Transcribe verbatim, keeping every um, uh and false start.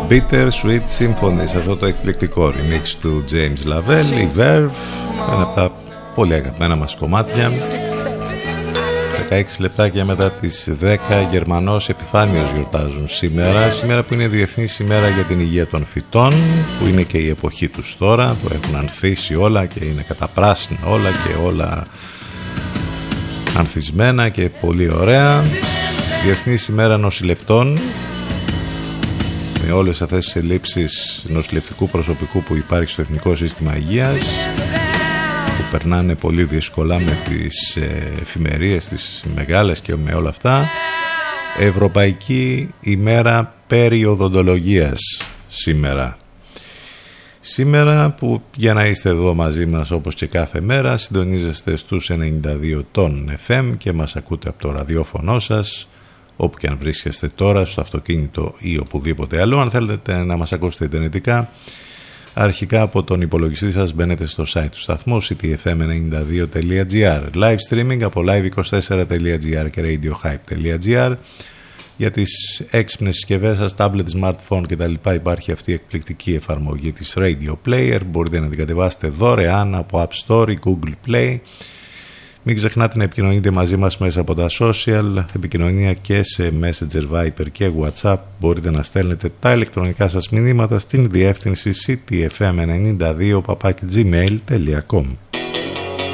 Bitter Sweet Symphony, σε αυτό το εκπληκτικό remix του James Lavelle, η Verve, ένα από τα πολύ αγαπημένα μας κομμάτια. δεκαέξι λεπτάκια μετά τις δέκα, Γερμανός Επιφάνιος γιορτάζουν σήμερα. Σήμερα που είναι Διεθνής ημέρα για την υγεία των φυτών, που είναι και η εποχή τους τώρα, που έχουν ανθίσει όλα και είναι καταπράσινα όλα και όλα ανθισμένα και πολύ ωραία. Διεθνής ημέρα νοσηλευτών, με όλες αυτές τις ελλείψεις νοσηλευτικού προσωπικού που υπάρχει στο Εθνικό Σύστημα Υγείας, που περνάνε πολύ δύσκολα με τις εφημερίες, τις μεγάλες και με όλα αυτά. Ευρωπαϊκή ημέρα περιοδοντολογίας σήμερα. Σήμερα που, για να είστε εδώ μαζί μας όπως και κάθε μέρα, συντονίζεστε στους ενενήντα δύο των εφ εμ και μας ακούτε από το ραδιόφωνο σας, όπου και αν βρίσκεστε τώρα, στο αυτοκίνητο ή οπουδήποτε άλλο. Αν θέλετε να μας ακούσετε ιντερνετικά, αρχικά από τον υπολογιστή σας μπαίνετε στο site του σταθμού σι τι εφ εμ ενενήντα δύο τελεία τζι άρ, live streaming από λάιβ είκοσι τέσσερα τελεία τζι άρ και radiohype τελεία τζι άρ. Για τις έξυπνες συσκευές σας, tablet, smartphone κτλ. Υπάρχει αυτή η εκπληκτική εφαρμογή της Radio Player, μπορείτε να την κατεβάσετε δωρεάν από App Store ή Google Play. Μην ξεχνάτε να επικοινωνείτε μαζί μας μέσα από τα social, επικοινωνία και σε Messenger, Viber και WhatsApp. Μπορείτε να στέλνετε τα ηλεκτρονικά σας μηνύματα στην διεύθυνση σι τι εφ εμ ενενήντα δύο παπάκι τζι μέιλ τελεία κομ.